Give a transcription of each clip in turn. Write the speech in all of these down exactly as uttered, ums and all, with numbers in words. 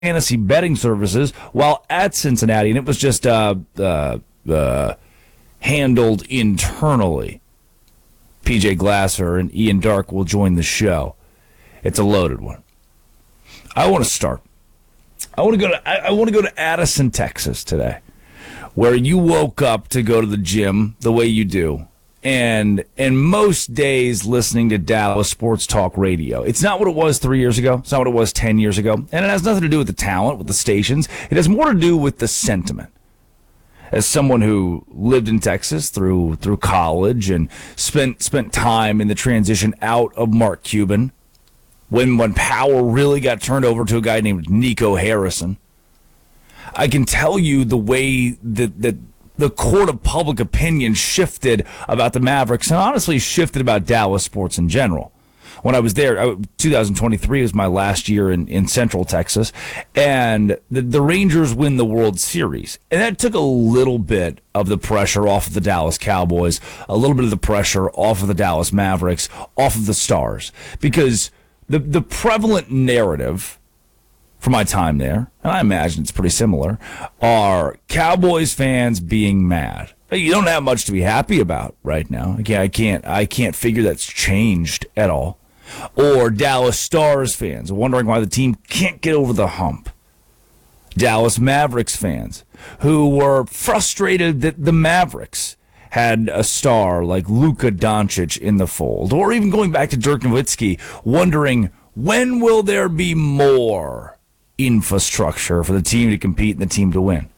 fantasy betting services while at Cincinnati, and it was just uh, uh, uh, handled internally. P J Glasser and Ian Dark will join the show. It's a loaded one. I want to start. I want to go to I, I want to go to Addison, Texas today, where you woke up to go to the gym the way you do. And and most days listening to Dallas Sports Talk Radio. It's not what it was three years ago. It's not what it was ten years ago. And it has nothing to do with the talent, with the stations. It has more to do with the sentiment. As someone who lived in Texas through through college and spent spent time in the transition out of Mark Cuban, when when power really got turned over to a guy named Nico Harrison, I can tell you the way that that the court of public opinion shifted about the Mavericks and honestly shifted about Dallas sports in general. When I was there, twenty twenty-three was my last year in, in Central Texas, and the, the Rangers win the World Series. And that took a little bit of the pressure off of the Dallas Cowboys, a little bit of the pressure off of the Dallas Mavericks, off of the Stars. Because the the prevalent narrative for my time there, and I imagine it's pretty similar, are Cowboys fans being mad. You don't have much to be happy about right now. Okay, I can't I can't figure that's changed at all. Or Dallas Stars fans wondering why the team can't get over the hump. Dallas Mavericks fans who were frustrated that the Mavericks had a star like Luka Doncic in the fold. Or even going back to Dirk Nowitzki, wondering when will there be more infrastructure for the team to compete and the team to win.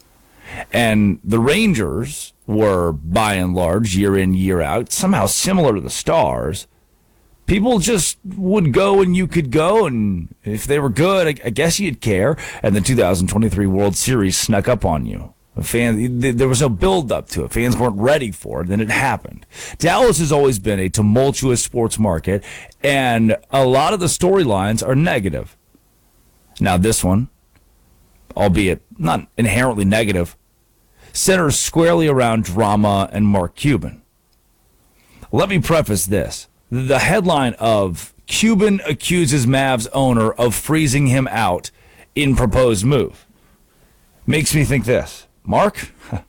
And the Rangers were, by and large, year in, year out, somehow similar to the Stars. People just would go and you could go, and if they were good, I, I guess you'd care. And the two thousand twenty-three World Series snuck up on you. A fan, there was no build-up to it. Fans weren't ready for it. Then it happened. Dallas has always been a tumultuous sports market, and a lot of the storylines are negative. Now this one, albeit not inherently negative, centers squarely around drama and Mark Cuban. Let me preface this. The headline of Cuban accuses Mavs owner of freezing him out in proposed move makes me think this. Mark,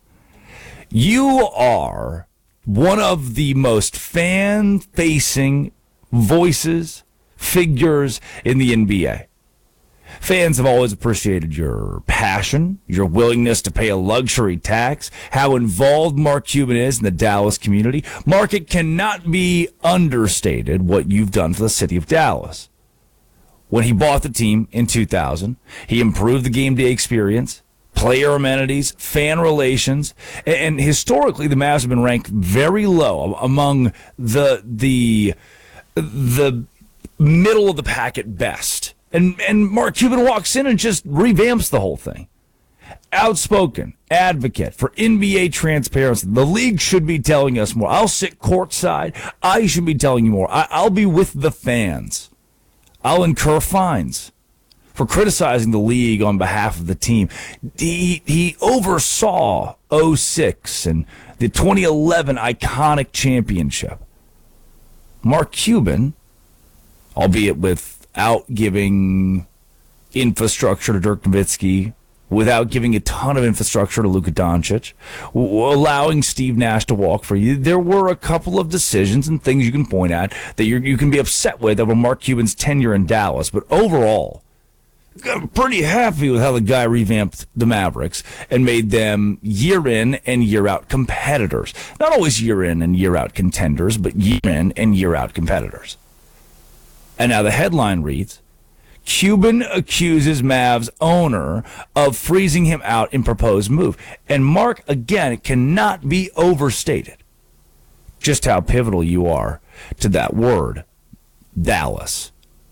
you are one of the most fan-facing voices, figures in the N B A. Fans have always appreciated your passion, your willingness to pay a luxury tax, how involved Mark Cuban is in the Dallas community. Mark, it cannot be understated what you've done for the city of Dallas. When he bought the team in two thousand, he improved the game day experience, player amenities, fan relations, and historically the Mavs have been ranked very low among the the the middle of the pack at best. And and Mark Cuban walks in and just revamps the whole thing. Outspoken advocate for N B A transparency. The league should be telling us more. I'll sit courtside. I should be telling you more. I, I'll be with the fans. I'll incur fines for criticizing the league on behalf of the team. He, he oversaw oh six and the twenty eleven iconic championship. Mark Cuban, albeit with without giving infrastructure to Dirk Nowitzki, without giving a ton of infrastructure to Luka Doncic, allowing Steve Nash to walk for you, there were a couple of decisions and things you can point at that you're, you can be upset with over Mark Cuban's tenure in Dallas. But overall, I'm pretty happy with how the guy revamped the Mavericks and made them year in and year out competitors. Not always year in and year out contenders, but year in and year out competitors. And now the headline reads, Cuban accuses Mavs owner of freezing him out in proposed move. And Mark, again, it cannot be overstated just how pivotal you are to that word, Dallas.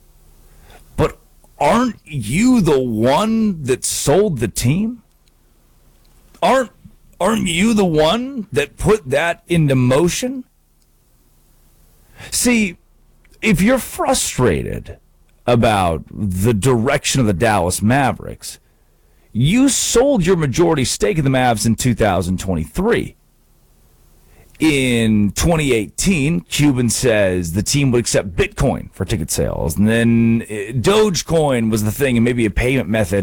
But aren't you the one that sold the team? Aren't, aren't you the one that put that into motion? See, if you're frustrated about the direction of the Dallas Mavericks, you sold your majority stake in the Mavs in two thousand twenty-three. In twenty eighteen, Cuban says the team would accept Bitcoin for ticket sales. And then uh, Dogecoin was the thing, and maybe a payment method